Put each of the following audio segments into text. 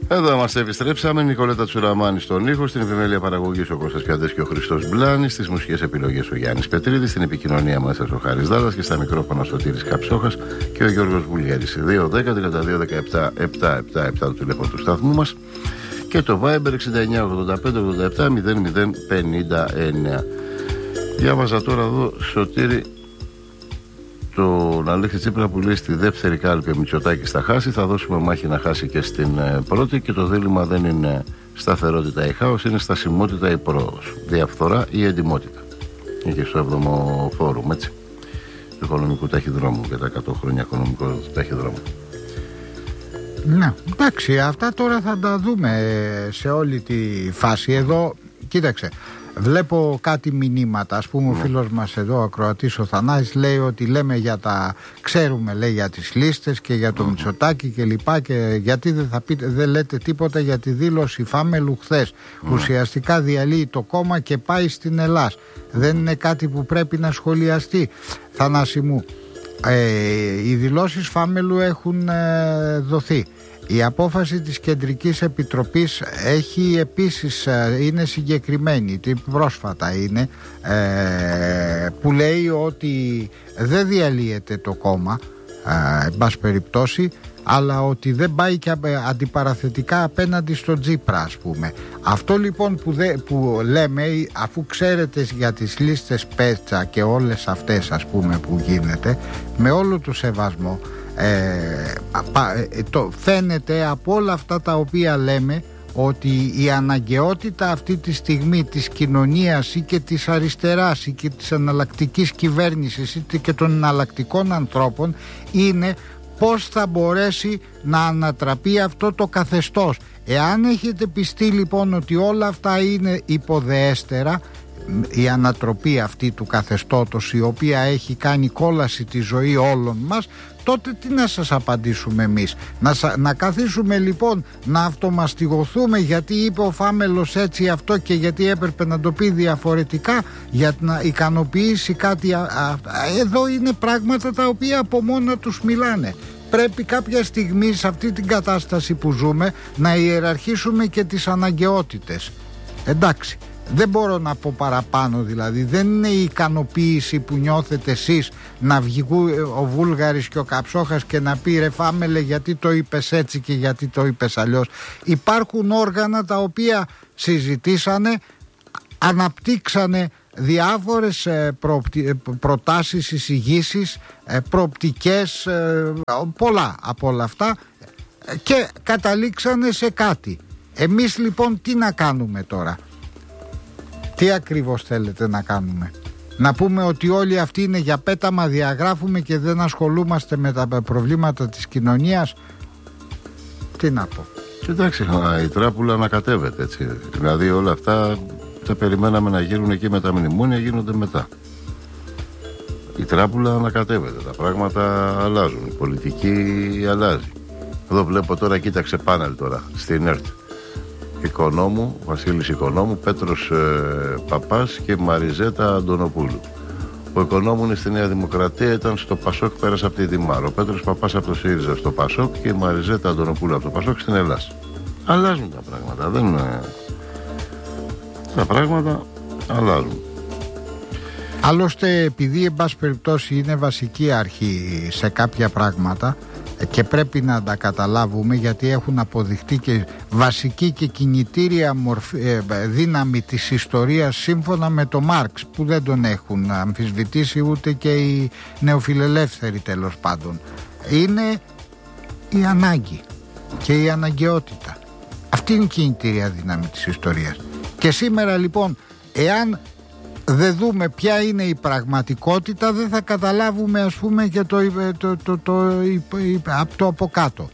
Εδώ είμαστε, επιστρέψαμε. Νικολέτα Τσουραμάνη στον ήχο, στην επιμέλεια παραγωγής ο Κώστας Πιαντές και ο Χριστός Μπλάνης, στις μουσικές επιλογές ο Γιάννης Πετρίδης, στην επικοινωνία μας ο Χάρης Δάλλας και στα μικρόφωνα ο Σωτήρης Καψόχας και ο Γιώργος Βουλιέρης. 2-10-32-17-777 το τηλέφωνο του σταθμού μας και το Viber 69-85-87-00-59. Διάβαζα τώρα εδώ, Σωτήρη, τον Αλέξη Τσίπρα που λέει στη δεύτερη κάλπη ο Μητσοτάκης θα χάσει, θα δώσουμε μάχη να χάσει και στην πρώτη και το δίλημμα δεν είναι σταθερότητα ή χάος, είναι στασιμότητα ή πρόοδος, διαφθορά ή εντιμότητα. Είχε στο 7ο φόρουμ, έτσι, του οικονομικού ταχυδρόμου και τα 100 χρόνια οικονομικού ταχυδρόμου. Ναι, εντάξει, αυτά τώρα θα τα δούμε σε όλη τη φάση. Εδώ, κοίταξε, βλέπω κάτι μηνύματα. Ας πούμε, ο φίλος μας εδώ, ο ακροατής ο Θανάσης, λέει ότι λέμε για τα. Ξέρουμε, λέει, για τις λίστες και για το Μητσοτάκη και λοιπά. Και γιατί δεν λέτε τίποτα για τη δήλωση Φάμελου χθες. Ουσιαστικά διαλύει το κόμμα και πάει στην Ελλάς. Δεν είναι κάτι που πρέπει να σχολιαστεί, Θανάση μου. Οι δηλώσεις Φάμελου έχουν δοθεί. Η απόφαση της Κεντρικής Επιτροπής έχει επίσης, είναι συγκεκριμένη, πρόσφατα είναι, που λέει ότι δεν διαλύεται το κόμμα, εν πάση περιπτώσει, αλλά ότι δεν πάει και αντιπαραθετικά απέναντι στον Τσίπρα, ας πούμε. Αυτό λοιπόν που λέμε, αφού ξέρετε για τις λίστες Πέτσα και όλες αυτές, ας πούμε, που γίνεται, με όλο το σεβασμό, φαίνεται από όλα αυτά τα οποία λέμε ότι η αναγκαιότητα αυτή τη στιγμή της κοινωνίας ή και της αριστεράς ή και της εναλλακτικής κυβέρνησης ή και των εναλλακτικών ανθρώπων είναι πώς θα μπορέσει να ανατραπεί αυτό το καθεστώς. Εάν έχετε πιστεί λοιπόν ότι όλα αυτά είναι υποδεέστερα, η ανατροπή αυτή του καθεστώτος, η οποία έχει κάνει κόλαση τη ζωή όλων μας, τότε τι να σας απαντήσουμε εμείς? Να καθίσουμε λοιπόν να αυτομαστιγωθούμε γιατί είπε ο Φάμελος έτσι αυτό και γιατί έπρεπε να το πει διαφορετικά για να ικανοποιήσει κάτι? Εδώ είναι πράγματα τα οποία από μόνα τους μιλάνε. Πρέπει κάποια στιγμή σε αυτή την κατάσταση που ζούμε να ιεραρχήσουμε και τις αναγκαιότητες. Εντάξει, δεν μπορώ να πω παραπάνω, δηλαδή δεν είναι η ικανοποίηση που νιώθετε εσείς να βγει ο Βούλγαρης και ο Καψόχας και να πει ρε Φάμελε γιατί το είπες έτσι και γιατί το είπες αλλιώς. Υπάρχουν όργανα τα οποία συζητήσανε, αναπτύξανε διάφορες προτάσεις, εισηγήσεις, προοπτικές, πολλά από όλα αυτά και καταλήξανε σε κάτι. Εμείς λοιπόν τι να κάνουμε τώρα? Τι ακριβώς θέλετε να κάνουμε? Να πούμε ότι όλοι αυτοί είναι για πέταμα, διαγράφουμε και δεν ασχολούμαστε με τα προβλήματα της κοινωνίας? Τι να πω? Εντάξει, η τράπουλα ανακατεύεται, έτσι. Δηλαδή όλα αυτά τα περιμέναμε να γίνουν εκεί με τα μνημόνια, γίνονται μετά. Η τράπουλα ανακατεύεται, τα πράγματα αλλάζουν, η πολιτική αλλάζει. Εδώ βλέπω τώρα, κοίταξε πάνελ τώρα στην ΕΡΤ. Οικονόμου, Βασίλης Οικονόμου, Πέτρος Παπάς και Μαριζέτα Αντωνοπούλου. Ο Οικονόμου είναι στη Νέα Δημοκρατία, ήταν στο Πασόκ, πέρασε από τη Δημάρο. Ο Πέτρος Παπάς από το ΣΥΡΙΖΑ στο Πασόκ και η Μαριζέτα Αντωνοπούλου από το Πασόκ στην Ελλάδα. Αλλάζουν τα πράγματα, δεν είναι... Τα πράγματα αλλάζουν. Άλλωστε, επειδή εν πάση περιπτώσει είναι βασική αρχή σε κάποια πράγματα και πρέπει να τα καταλάβουμε, γιατί έχουν αποδειχτεί και βασική και κινητήρια δύναμη της ιστορίας σύμφωνα με τον Μάρξ, που δεν τον έχουν αμφισβητήσει ούτε και οι νεοφιλελεύθεροι τέλος πάντων, είναι η ανάγκη και η αναγκαιότητα. Αυτή είναι η κινητήρια δύναμη της ιστορίας. Και σήμερα λοιπόν, εάν δεν δούμε ποια είναι η πραγματικότητα, δεν θα καταλάβουμε, ας πούμε, και το από κάτω.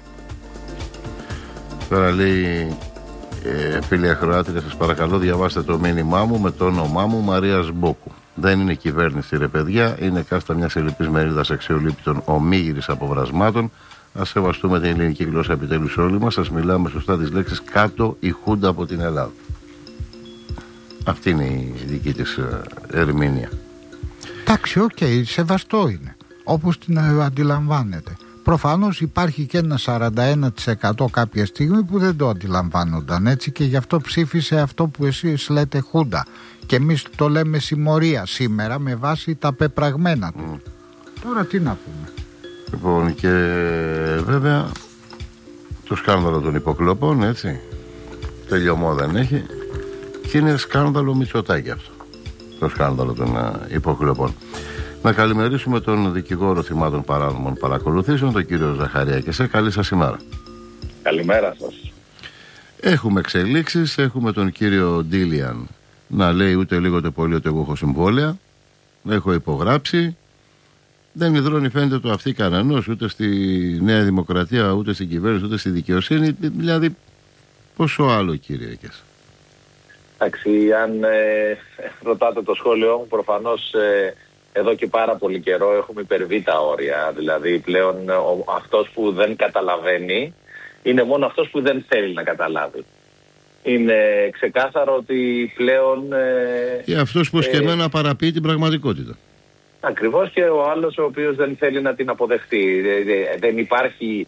Τώρα λέει φίλοι ακροάτρια, σας παρακαλώ διαβάστε το μήνυμά μου με το όνομά μου, Μαρίας Μπόκου. Δεν είναι κυβέρνηση ρε παιδιά, είναι κάστα μιας ελλειπής μερίδας αξιολύπητων ομίγυρης αποβρασμάτων. Ας σεβαστούμε την ελληνική γλώσσα επιτέλους όλοι μας, ας μιλάμε σωστά τις λέξεις κάτω η Χούντα από την Ελλάδα. Αυτή είναι η δική της ερμηνεία. Εντάξει, οκ, σεβαστό είναι, όπως την αντιλαμβάνεται. Προφανώς υπάρχει και ένα 41% κάποια στιγμή που δεν το αντιλαμβάνονταν, έτσι, και γι' αυτό ψήφισε αυτό που εσείς λέτε Χούντα. Και εμείς το λέμε συμμορία σήμερα με βάση τα πεπραγμένα του. Τώρα τι να πούμε. Λοιπόν, και βέβαια το σκάνδαλο των υποκλοπών, έτσι, τελειωμό δεν έχει, και είναι σκάνδαλο Μητσοτάκη αυτό, το σκάνδαλο των υποκλοπών. Να καλημερίσουμε τον δικηγόρο θυμάτων παράνομων παρακολουθήσεων, τον κύριο Ζαχαρία. Και σε καλή σας ημέρα. Καλημέρα σας. Έχουμε εξελίξεις, έχουμε τον κύριο Ντίλιαν να λέει ούτε λίγο ούτε πολύ ότι εγώ έχω συμβόλαια, έχω υπογράψει. Δεν υδρώνει, φαίνεται, το αυτί κανενός, ούτε στη Νέα Δημοκρατία, ούτε στην κυβέρνηση, ούτε στη δικαιοσύνη. Δηλαδή, πόσο άλλο, κύριε Κες? Εντάξει, αν ρωτάτε το σχόλιο μου, προφανώς εδώ και πάρα πολύ καιρό έχουμε υπερβεί τα όρια. Δηλαδή, πλέον αυτός που δεν καταλαβαίνει είναι μόνο αυτός που δεν θέλει να καταλάβει. Είναι ξεκάθαρο ότι πλέον... και αυτός που σκεμμένα παραποιεί την πραγματικότητα. Ακριβώς, και ο άλλος ο οποίος δεν θέλει να την αποδεχτεί. Δεν υπάρχει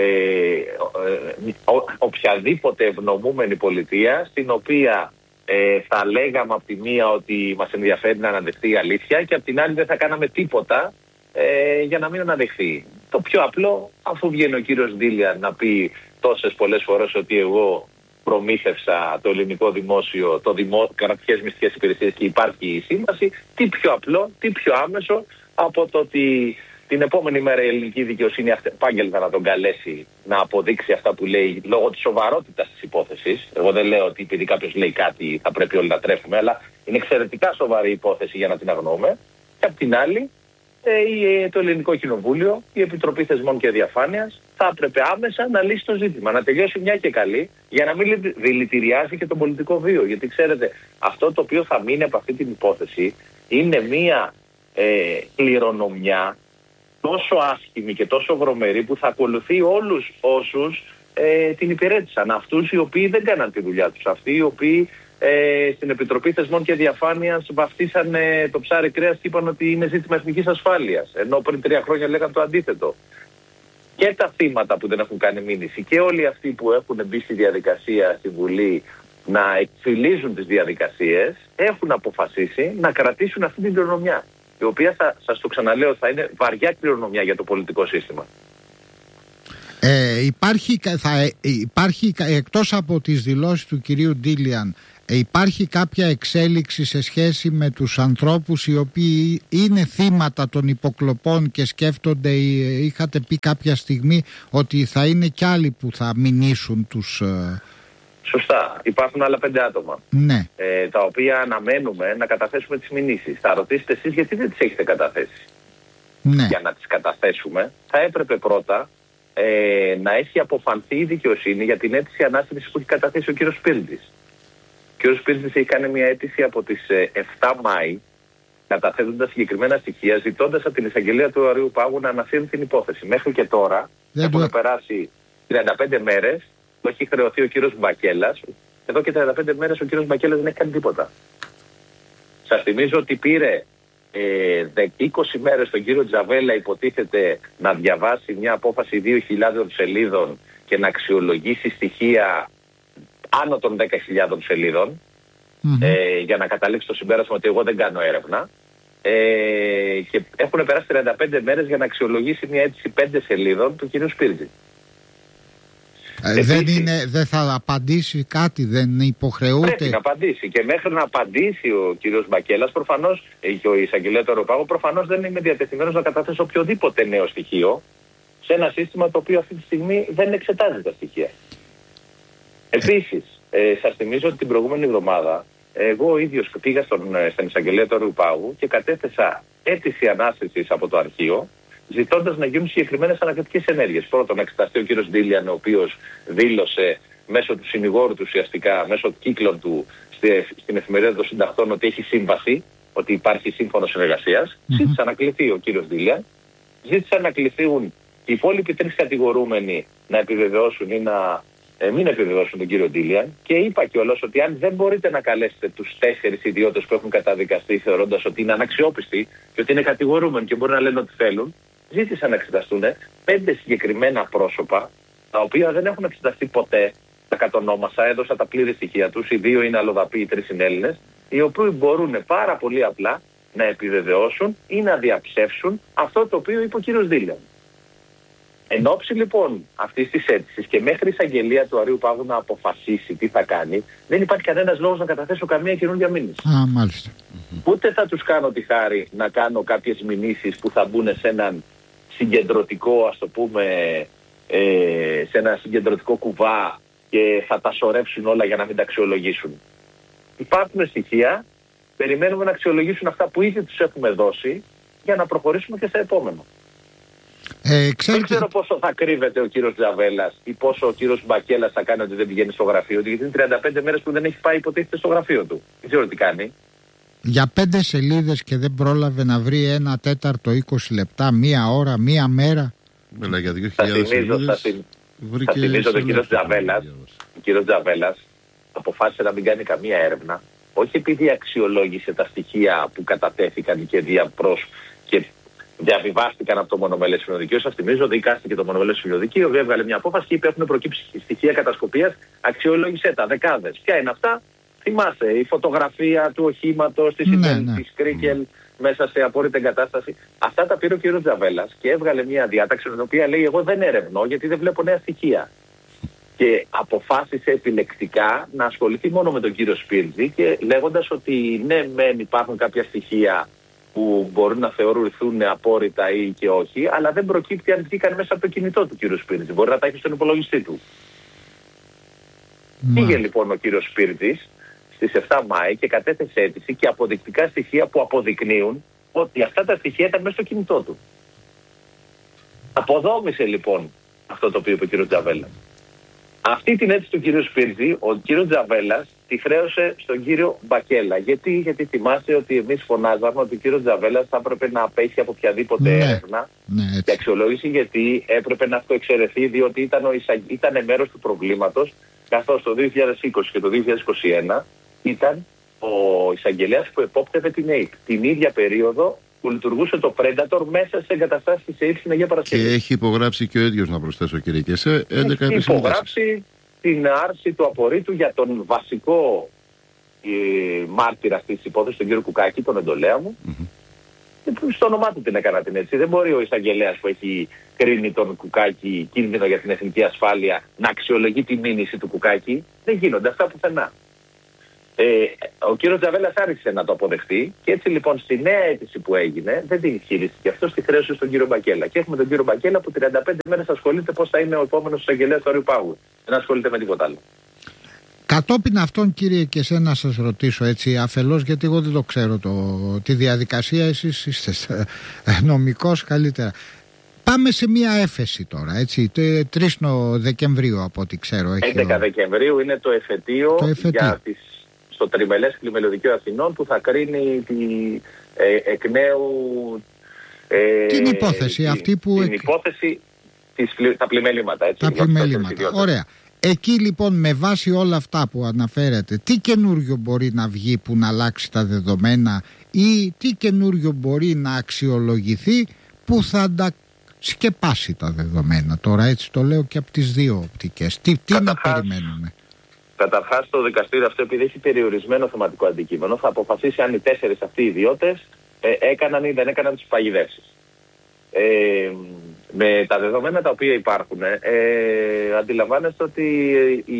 οποιαδήποτε ευνομούμενη πολιτεία στην οποία θα λέγαμε από τη μία ότι μας ενδιαφέρει να αναδεχθεί η αλήθεια και από την άλλη δεν θα κάναμε τίποτα για να μην αναδεχθεί. Το πιο απλό, αφού βγαίνει ο κύριος Ντίλιαν να πει τόσες πολλές φορές ότι εγώ προμήθευσα το ελληνικό δημόσιο, κρατικές μυστικές υπηρεσίες και υπάρχει η σύμβαση, τι πιο απλό, τι πιο άμεσο από το ότι την επόμενη μέρα η ελληνική δικαιοσύνη απάγγελτα να τον καλέσει να αποδείξει αυτά που λέει λόγω της σοβαρότητας της υπόθεσης. Εγώ δεν λέω ότι επειδή κάποιος λέει κάτι θα πρέπει όλοι να τρέφουμε, αλλά είναι εξαιρετικά σοβαρή υπόθεση για να την αγνοούμε. Και απ' την άλλη, το Ελληνικό Κοινοβούλιο, η Επιτροπή Θεσμών και Διαφάνειας, θα έπρεπε άμεσα να λύσει το ζήτημα, να τελειώσει μια και καλή, για να μην δηλητηριάζει και τον πολιτικό βίο. Γιατί ξέρετε, αυτό το οποίο θα μείνει από αυτή την υπόθεση είναι μια κληρονομιά τόσο άσχημη και τόσο βρωμερή που θα ακολουθεί όλους όσους την υπηρέτησαν. Αυτούς οι οποίοι δεν κάναν τη δουλειά τους. Αυτοί οι οποίοι στην Επιτροπή Θεσμών και Διαφάνειας βαφτίσαν το ψάρι κρέας και είπαν ότι είναι ζήτημα εθνικής ασφάλειας. Ενώ πριν 3 χρόνια λέγαν το αντίθετο. Και τα θύματα που δεν έχουν κάνει μήνυση και όλοι αυτοί που έχουν μπει στη διαδικασία στη Βουλή να εκφυλίζουν τις διαδικασίες έχουν αποφασίσει να κρατήσουν αυτή την κληρονομιά. Η οποία σας το ξαναλέω θα είναι βαριά κληρονομιά για το πολιτικό σύστημα. Υπάρχει εκτός από τις δηλώσεις του κυρίου Ντίλιαν, υπάρχει κάποια εξέλιξη σε σχέση με τους ανθρώπους οι οποίοι είναι θύματα των υποκλοπών και σκέφτονται, είχατε πει κάποια στιγμή ότι θα είναι κι άλλοι που θα μηνύσουν τους... Σωστά. Υπάρχουν άλλα 5 άτομα. Ναι. Τα οποία αναμένουμε να καταθέσουμε τις μηνύσεις. Θα ρωτήσετε εσείς γιατί δεν τις έχετε καταθέσει. Ναι. Για να τις καταθέσουμε θα έπρεπε πρώτα να έχει αποφανθεί η δικαιοσύνη για την αίτηση ανάστησης που έχει καταθέσει ο κύριος Σπίρτζης. Ο κύριος Σπίρτζης έχει κάνει μια αίτηση από τις 7 Μάη, καταθέτοντας συγκεκριμένα στοιχεία, ζητώντας από την εισαγγελία του Αριού Πάγου να ανασύρουν την υπόθεση. Μέχρι και τώρα έχουν περάσει 35 μέρες. Το έχει χρεωθεί ο κύριος Μπακέλας. Εδώ και 35 μέρες ο κύριος Μπακέλας δεν έχει κάνει τίποτα. Σας θυμίζω ότι πήρε 20 μέρες τον κύριο Τζαβέλα, υποτίθεται, να διαβάσει μια απόφαση 2.000 σελίδων και να αξιολογήσει στοιχεία άνω των 10.000 σελίδων για να καταλήξει το συμπέρασμα ότι εγώ δεν κάνω έρευνα. Και έχουν περάσει 35 μέρες για να αξιολογήσει μια αίτηση 5 σελίδων του κύριου Σπίρτζη. Δεν θα απαντήσει κάτι, δεν υποχρεούται? Πρέπει να απαντήσει, και μέχρι να απαντήσει ο κύριος Μπακέλας, προφανώς, και ο εισαγγελέας του Αεροπάγου, προφανώς δεν είναι διατεθειμένος να καταθέσει οποιοδήποτε νέο στοιχείο σε ένα σύστημα το οποίο αυτή τη στιγμή δεν εξετάζει τα στοιχεία. Επίσης, σας θυμίζω ότι την προηγούμενη εβδομάδα εγώ ο ίδιος πήγα στην εισαγγελέα του Αεροπάγου και κατέθεσα αίτηση ανάστησης από το αρχείο, ζητώντας να γίνουν συγκεκριμένες ανακριτικές ενέργειες. Πρώτον, να εξεταστεί ο κύριος Ντίλιαν, ο οποίος δήλωσε μέσω του συνηγόρου του, ουσιαστικά μέσω κύκλων του στην εφημερίδα των συντακτών, ότι έχει σύμβαση, ότι υπάρχει σύμφωνο συνεργασίας. Ζήτησαν να κληθεί ο κύριος Ντίλιαν, ζήτησαν να κληθούν οι υπόλοιποι 3 κατηγορούμενοι να επιβεβαιώσουν ή να μην επιβεβαιώσουν τον κύριο Ντίλιαν, και είπα κιόλας ότι αν δεν μπορείτε να καλέσετε τους 4 ιδιώτες που έχουν καταδικαστεί θεωρώντας ότι είναι αναξιόπιστοι και ότι είναι κατηγορούμενοι και μπορεί να λένε ό,τι θέλουν, ζήτησαν να εξεταστούν 5 συγκεκριμένα πρόσωπα, τα οποία δεν έχουν εξεταστεί ποτέ. Τα κατονόμασα, έδωσα τα πλήρη στοιχεία τους. Οι 2 είναι αλλοδαποί, οι 3 είναι Έλληνες, οι οποίοι μπορούν πάρα πολύ απλά να επιβεβαιώσουν ή να διαψεύσουν αυτό το οποίο είπε ο κύριος Δήλιαν. Εν ώψη λοιπόν αυτής της αίτησης και μέχρι η εισαγγελία του Αρείου Πάγου να αποφασίσει τι θα κάνει, δεν υπάρχει κανένας λόγος να καταθέσω καμία καινούργια μήνυση. Μάλιστα. Ούτε θα τους κάνω τη χάρη να κάνω κάποιες μηνύσεις που θα μπουν σε έναν συγκεντρωτικό, ας το πούμε, σε ένα συγκεντρωτικό κουβά και θα τα σωρεύσουν όλα για να μην τα αξιολογήσουν. Υπάρχουν στοιχεία, περιμένουμε να αξιολογήσουν αυτά που ήδη τους έχουμε δώσει για να προχωρήσουμε και στα επόμενα. Δεν ξέρω πόσο θα κρύβεται ο κύριος Τζαβέλας ή πόσο ο κύριος Μπακέλας θα κάνει ότι δεν πηγαίνει στο γραφείο του, γιατί είναι 35 μέρες που δεν έχει πάει υποτίθεται στο γραφείο του. Δεν ξέρω τι κάνει. Για 5 σελίδες και δεν πρόλαβε να βρει 1/4, 20 λεπτά, 1 ώρα, 1 μέρα. Για 2.000 θα θυμίζω ότι ο κύριος Τζαβέλας αποφάσισε να μην κάνει καμία έρευνα, όχι επειδή αξιολόγησε τα στοιχεία που κατατέθηκαν και διαβιβάστηκαν από το μονομελές συνοδικείο. Σας θυμίζω ότι δικάστηκε το μονομελές συνοδικείο, έβγαλε μια απόφαση και είπε: έχουν προκύψει στοιχεία κατασκοπίας, αξιολόγησε τα δεκάδες. Ποια είναι αυτά? Θυμάσαι, η φωτογραφία του οχήματος, της Κρίκελ μέσα σε απόρριτη εγκατάσταση. Αυτά τα πήρε ο κ. Τζαβέλας και έβγαλε μια διάταξη με την οποία λέει: εγώ δεν ερευνώ γιατί δεν βλέπω νέα στοιχεία. Και αποφάσισε επιλεκτικά να ασχοληθεί μόνο με τον κύριο Σπίρτζη και λέγοντας ότι ναι, μεν υπάρχουν κάποια στοιχεία που μπορούν να θεωρηθούν απόρριτα ή και όχι, αλλά δεν προκύπτει αν βγήκαν μέσα από το κινητό του κύριου Σπίρτζη. Μπορεί να τα έχει στον υπολογιστή του. Πήγε λοιπόν ο κύριος Σπίρτζης στις 7 Μάη και κατέθεσε αίτηση και αποδεικτικά στοιχεία που αποδεικνύουν ότι αυτά τα στοιχεία ήταν μέσα στο κινητό του. Αποδόμησε λοιπόν αυτό το οποίο είπε ο κύριος Τζαβέλας. Αυτή την αίτηση του κύριου Σπίρτζη, ο κύριος Τζαβέλας τη χρέωσε στον κύριο Μπακέλα. Γιατί θυμάστε ότι εμείς φωνάζαμε ότι ο κύριος Τζαβέλας θα έπρεπε να απέχει από οποιαδήποτε έρευνα και αξιολόγηση, γιατί έπρεπε να αυτοεξαιρεθεί, διότι ήταν μέρος του προβλήματος, καθώς το 2020 και το 2021 ήταν ο εισαγγελέας που επόπτευε την ΑΕΠ. Την ίδια περίοδο που λειτουργούσε το Predator μέσα σε εγκαταστάσεις της ΑΕΠ στην Αγία Παρασκευή. Και έχει υπογράψει και ο ίδιος, να προσθέσω κύριε Κεσέ, 11 έχει υπογράψει την άρση του απορρίτου για τον βασικό μάρτυρα αυτής της υπόθεσης, τον κύριο Κουκάκη, τον εντολέα μου. Στο όνομά του την έκανα την έτσι. Δεν μπορεί ο εισαγγελέας που έχει κρίνει τον Κουκάκη κίνδυνο για την εθνική ασφάλεια να αξιολογεί τη μήνυση του Κουκάκη. Δεν γίνονται αυτά πουθενά. Ο κύριος Τζαβέλας άρχισε να το αποδεχτεί και έτσι λοιπόν στη νέα αίτηση που έγινε δεν την χειρίστηκε αυτό, στη χρέωση στον κύριο Μπακέλα. Και έχουμε τον κύριο Μπακέλα που 35 μέρες ασχολείται πώς θα είναι ο επόμενος εισαγγελέας του Αρείου Πάγου. Δεν ασχολείται με τίποτα άλλο. Κατόπιν αυτών, κύριε, και εσένα να σας ρωτήσω έτσι αφελώς, γιατί εγώ δεν το ξέρω τη διαδικασία, εσείς είστε νομικός καλύτερα. Πάμε σε μια έφεση τώρα, έτσι, 3 Δεκεμβρίου από ό,τι ξέρω. 11 Δεκεμβρίου είναι το εφετείο. Για στο Τριμελές Πλημελιωδικείο Αθηνών που θα κρίνει εκ νέου την υπόθεση αυτή που... Την υπόθεση, τα πλημέληματα. Έτσι, τα πλημέληματα, ωραία. Εκεί λοιπόν με βάση όλα αυτά που αναφέρετε, τι καινούριο μπορεί να βγει που να αλλάξει τα δεδομένα ή τι καινούριο μπορεί να αξιολογηθεί που θα τα σκεπάσει τα δεδομένα? Τώρα έτσι το λέω και από τις δύο οπτικές. Τι να περιμένουμε? Καταρχάς το δικαστήριο αυτό, επειδή έχει περιορισμένο θεματικό αντικείμενο, θα αποφασίσει αν οι 4 αυτοί οι ιδιώτες έκαναν ή δεν έκαναν τις παγιδεύσεις. Με τα δεδομένα τα οποία υπάρχουν, αντιλαμβάνεστε ότι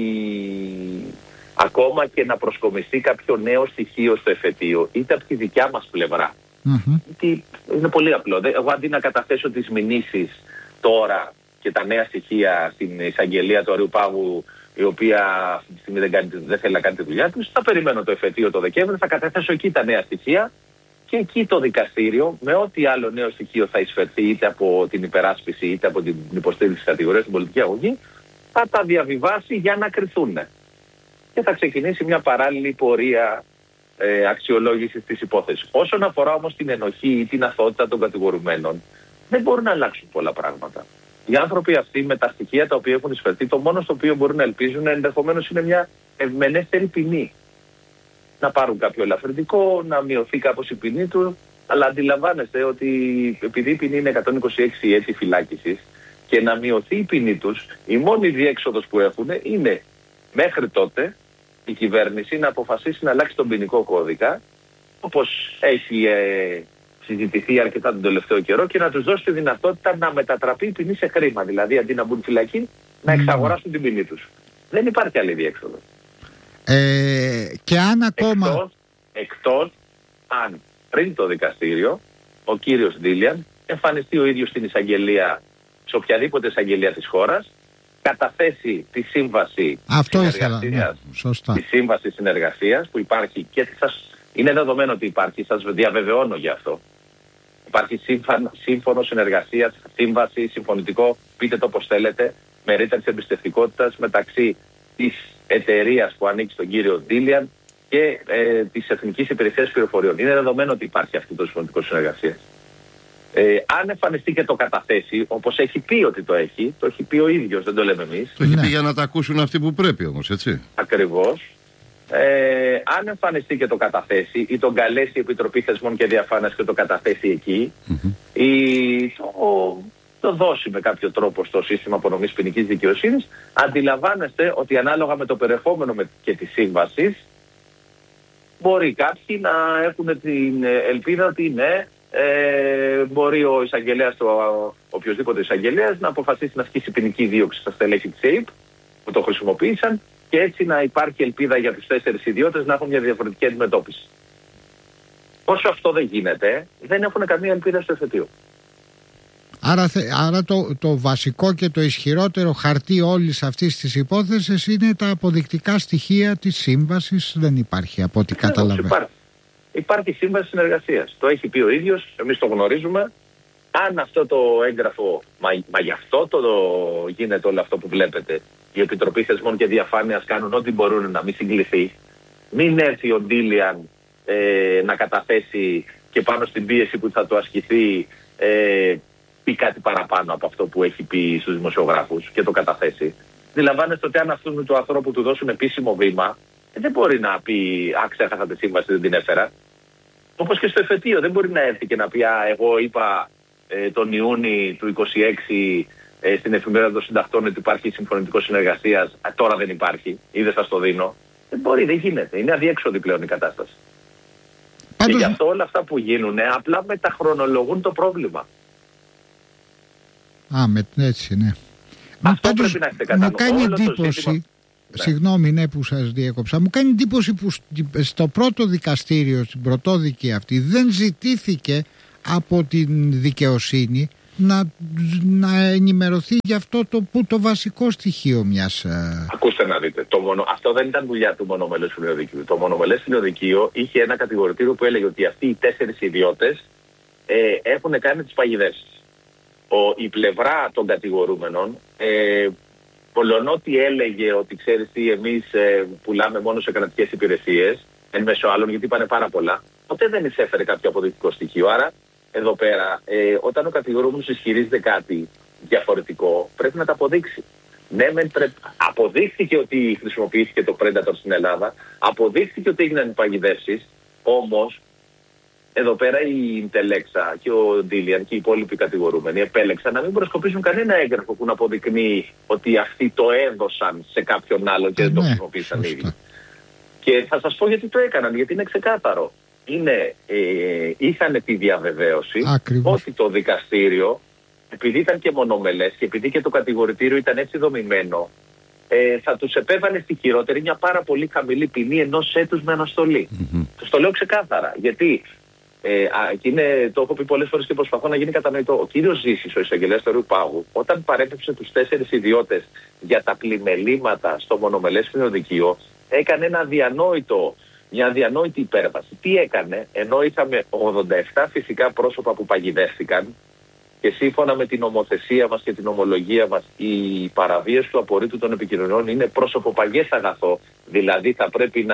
ακόμα και να προσκομιστεί κάποιο νέο στοιχείο στο εφετείο, είτε από τη δικιά μας πλευρά, είναι πολύ απλό. Εγώ αντί να καταθέσω τις μηνύσεις τώρα και τα νέα στοιχεία στην εισαγγελία του Αρείου Πάγου, η οποία αυτή τη στιγμή δεν θέλει να κάνει τη δουλειά του, θα περιμένω το εφετείο το Δεκέμβριο, θα καταθέσω εκεί τα νέα στοιχεία και εκεί το δικαστήριο, με ό,τι άλλο νέο στοιχείο θα εισφερθεί είτε από την υπεράσπιση είτε από την υποστήριξη της κατηγορίας στην πολιτική αγωγή, θα τα διαβιβάσει για να κριθούν. Και θα ξεκινήσει μια παράλληλη πορεία αξιολόγησης της υπόθεσης. Όσον αφορά όμως την ενοχή ή την αθωότητα των κατηγορουμένων, δεν μπορούν να αλλάξουν πολλά πράγματα. Οι άνθρωποι αυτοί με τα στοιχεία τα οποία έχουν εισφερθεί, το μόνο στο οποίο μπορούν να ελπίζουν ενδεχομένως είναι μια ευμενέστερη ποινή. Να πάρουν κάποιο ελαφρυντικό, να μειωθεί κάπως η ποινή του Αλλά αντιλαμβάνεστε ότι επειδή η ποινή είναι 126 έτη φυλάκισης και να μειωθεί η ποινή τους, η μόνη διέξοδος που έχουν είναι μέχρι τότε η κυβέρνηση να αποφασίσει να αλλάξει τον ποινικό κώδικα, όπως έχει συζητηθεί αρκετά τον τελευταίο καιρό, και να τους δώσει τη δυνατότητα να μετατραπεί η ποινή σε χρήμα. Δηλαδή αντί να μπουν φυλακή, να εξαγοράσουν την ποινή τους. Δεν υπάρχει άλλη διέξοδος. Και αν ακόμα... Εκτός αν πριν το δικαστήριο ο κύριος Ντίλιαν εμφανιστεί ο ίδιος στην εισαγγελία, σε οποιαδήποτε εισαγγελία της χώρας, καταθέσει τη σύμβαση συνεργασίας, τη σύμβαση συνεργασίας που υπάρχει και είναι δεδομένο ότι υπάρχει, σας διαβεβαιώνω γι' αυτό. Υπάρχει σύμφωνο συνεργασίας, σύμβαση, συμφωνητικό, πείτε το όπως θέλετε, με ρήτρα της εμπιστευτικότητας μεταξύ της εταιρείας που ανήκει στον κύριο Ντίλιαν και της Εθνικής Υπηρεσίας Πληροφοριών. Είναι δεδομένο ότι υπάρχει αυτό το συμφωνητικό συνεργασίας. Αν εμφανιστεί και το καταθέσει, όπως έχει πει ότι το έχει πει ο ίδιος, δεν το λέμε εμείς. Το έχει πει για να τα ακούσουν αυτοί που πρέπει όμως, έτσι. Ακριβώς. Αν εμφανιστεί και το καταθέσει ή τον καλέσει η Επιτροπή Θεσμών και Διαφάνειας και το καταθέσει εκεί, ή το δώσει με κάποιο τρόπο στο σύστημα απονομής ποινικής δικαιοσύνης, αντιλαμβάνεστε ότι ανάλογα με το περιεχόμενο και τη σύμβαση, μπορεί κάποιοι να έχουν την ελπίδα ότι ναι, μπορεί ο εισαγγελέας, οποιοδήποτε εισαγγελέας, να αποφασίσει να ασκήσει ποινική δίωξη στα στελέχη της ΕΕΠ που το χρησιμοποίησαν, και έτσι να υπάρχει ελπίδα για τους 4 ιδιώτες να έχουν μια διαφορετική αντιμετώπιση. Όσο αυτό δεν γίνεται, δεν έχουν καμία ελπίδα στο εφετείο. Άρα το βασικό και το ισχυρότερο χαρτί όλης αυτής της υπόθεσης είναι τα αποδεικτικά στοιχεία της σύμβασης. Δεν υπάρχει από ό,τι καταλαβαίνω. Υπάρχει σύμβαση συνεργασίας. Το έχει πει ο ίδιος, εμείς το γνωρίζουμε. Αν αυτό το έγγραφο, μα γι' αυτό γίνεται όλο αυτό που βλέπετε, η Επιτροπή Θεσμών και Διαφάνειας κάνουν ό,τι μπορούν να μην συγκληθεί. Μην έρθει ο Ντίλιαν να καταθέσει και πάνω στην πίεση που θα του ασκηθεί πει κάτι παραπάνω από αυτό που έχει πει στους δημοσιογράφους και το καταθέσει. Αντιλαμβάνεστε ότι αν αυτού του ανθρώπου του δώσουν επίσημο βήμα, δεν μπορεί να πει ξέχασα τη σύμβαση, δεν την έφερα. Όπως και στο εφετείο, δεν μπορεί να έρθει και να πει εγώ είπα τον Ιούνιο του 26 στην εφημερίδα των συντακτών ότι υπάρχει συμφωνητικό συνεργασίας, τώρα δεν υπάρχει ή δεν σας το δίνω. Δεν μπορεί, δεν γίνεται. Είναι αδιέξοδη πλέον η κατάσταση. Πάντως... Και γι' αυτό όλα αυτά που γίνουν απλά μεταχρονολογούν το πρόβλημα. Έτσι, ναι. Αυτό πρέπει να έχετε κατά νου. Μου κάνει εντύπωση, συγγνώμη που σας διέκοψα, μου κάνει εντύπωση που στο πρώτο δικαστήριο, στην πρωτόδικη αυτή, δεν ζητήθηκε από την δικαιοσύνη να ενημερωθεί για αυτό το βασικό στοιχείο μιας... Ακούστε να δείτε, αυτό δεν ήταν δουλειά του μονομελές φιλοδικείου. Το μονομελές φιλοδικείο είχε ένα κατηγορητήριο που έλεγε ότι αυτοί οι 4 ιδιώτες έχουν κάνει τις παγιδεύσεις. Η πλευρά των κατηγορούμενων, πολλονότι έλεγε ότι ξέρεις τι, εμείς πουλάμε μόνο σε κρατικές υπηρεσίες, εν μέσω άλλων, γιατί είπανε πάρα πολλά, ποτέ δεν εισέφερε κάποιο αποδεικτικό στοιχείο. Άρα, εδώ πέρα, όταν ο κατηγορούμενος ισχυρίζεται κάτι διαφορετικό, πρέπει να τα αποδείξει. Ναι, αποδείχθηκε ότι χρησιμοποιήθηκε το Predator στην Ελλάδα, αποδείχθηκε ότι έγιναν οι παγιδεύσεις, όμως εδώ πέρα η Τελέξα και ο Ντίλιαν και οι υπόλοιποι κατηγορούμενοι επέλεξαν να μην προσκοπήσουν κανένα έγγραφο που να αποδεικνύει ότι αυτοί το έδωσαν σε κάποιον άλλο και δεν το χρησιμοποίησαν ήδη. Και θα σας πω γιατί το έκαναν, γιατί είναι ξεκάθαρο. Είχαν τη διαβεβαίωση ότι το δικαστήριο, επειδή ήταν και μονομελές και επειδή και το κατηγορητήριο ήταν έτσι δομημένο, θα τους επέβαλε στη χειρότερη μια πάρα πολύ χαμηλή ποινή 1 έτους με αναστολή. Τους το λέω ξεκάθαρα, γιατί το έχω πει πολλές φορές και προσπαθώ να γίνει κατανοητό. Ο κύριος Ζήσης, ο εισαγγελέας του Αερίου Πάγου, όταν παρέπεψε τους 4 ιδιώτες για τα πλημελήματα στο μονομελές φιλοδικείο, έκανε μια αδιανόητη υπέρβαση. Τι έκανε? Ενώ είχαμε 87 φυσικά πρόσωπα που παγιδεύτηκαν και σύμφωνα με την νομοθεσία μας και την ομολογία μας, η παραβίαση του απορρίτου των επικοινωνιών είναι πρόσωπο παγιές αγαθό, δηλαδή θα πρέπει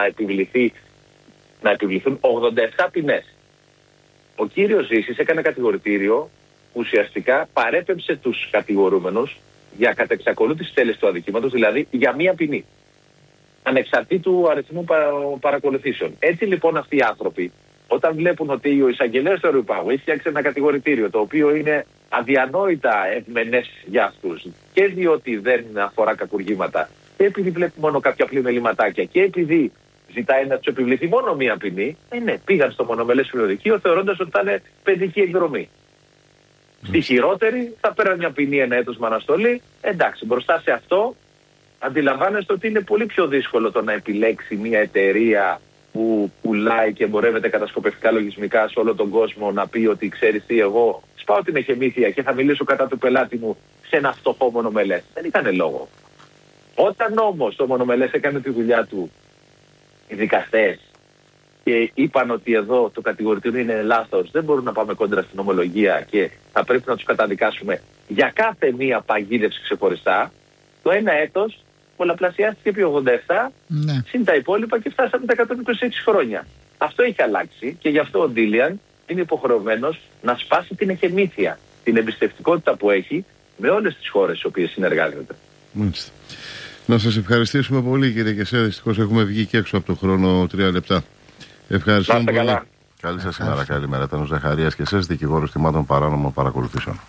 να επιβληθούν 87 ποινές. Ο κύριος Ζήσης έκανε κατηγορητήριο, ουσιαστικά παρέπεμψε τους κατηγορούμενους για κατεξακολούθηση τέλεση του αδικήματος, δηλαδή για μία ποινή, ανεξαρτήτου αριθμού παρακολουθήσεων. Έτσι λοιπόν αυτοί οι άνθρωποι Όταν βλέπουν ότι ο εισαγγελέας του Ευρωπαγού έφτιαξε ένα κατηγορητήριο το οποίο είναι αδιανόητα ευμενές για αυτούς, και διότι δεν αφορά κακουργήματα, και επειδή βλέπει μόνο κάποια απλή μεληματάκια, και επειδή ζητάει να τους επιβληθεί μόνο μία ποινή, ναι, πήγαν στο μονομελές φιλοδικείο θεωρώντας ότι θα είναι παιδική εκδρομή. Στη χειρότερη θα πέραν μια ποινή 1 έτος με αναστολή. Εντάξει, μπροστά σε αυτό αντιλαμβάνεστε ότι είναι πολύ πιο δύσκολο το να επιλέξει μια εταιρεία που πουλάει και εμπορεύεται κατασκοπευτικά λογισμικά σε όλο τον κόσμο, να πει ότι ξέρεις τι, εγώ σπάω την εχεμήθεια και θα μιλήσω κατά του πελάτη μου σε ένα φτωχό μονομελές. Δεν ήταν λόγο. Όταν όμως το μονομελές έκανε τη δουλειά του, οι δικαστές, και είπαν ότι εδώ το κατηγορητήριο είναι λάθος, δεν μπορούμε να πάμε κόντρα στην ομολογία και θα πρέπει να τους καταδικάσουμε για κάθε μία παγίδευση ξεχωριστά, το 1 έτος πολλαπλασιάστηκε επί 87, συν τα υπόλοιπα, και φτάσαμε τα 126 χρόνια. Αυτό έχει αλλάξει και γι' αυτό ο Ντίλιαν είναι υποχρεωμένος να σπάσει την εχεμήθεια, την εμπιστευτικότητα που έχει με όλες τις χώρες στις οποίες συνεργάζεται. Μάλιστα. Να σας ευχαριστήσουμε πολύ, κύριε Κεσέ. Δυστυχώς έχουμε βγει και έξω από το χρόνο 3 λεπτά. Ευχαριστώ πολύ. Καλά. Καλή σας ημέρα, καλημέρα. Ήταν ο Ζαχαρίας Κεσές, δικηγόρος θυμάτων παράνομων παρακολουθήσεων.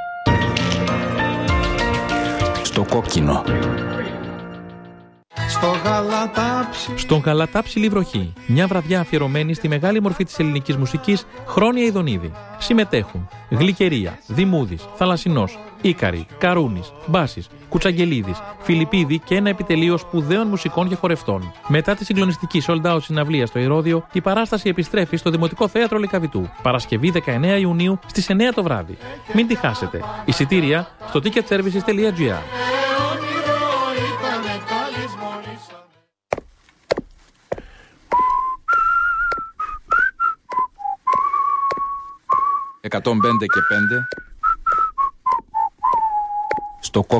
Στο κόκκινο. Στον Γαλατάψιλη βροχή. Μια βραδιά αφιερωμένη στη μεγάλη μορφή της ελληνικής μουσικής, Χρόνια Ιδονίδη. Συμμετέχουν Γλυκερία, Δημούδης, Θαλασσινός, Ίκαρη, Καρούνης, Μπάσης, Κουτσαγγελίδης, Φιλιππίδη και ένα επιτελείο σπουδαίων μουσικών και χορευτών. Μετά τη συγκλονιστική sold out συναυλία στο Ηρώδειο, η παράσταση επιστρέφει στο Δημοτικό Θέατρο Λυκαβητού. Παρασκευή 19 Ιουνίου στις 9 το βράδυ. Μην τη χάσετε. Εισιτήρια στο ticketservices.gr. 105 και 5 στο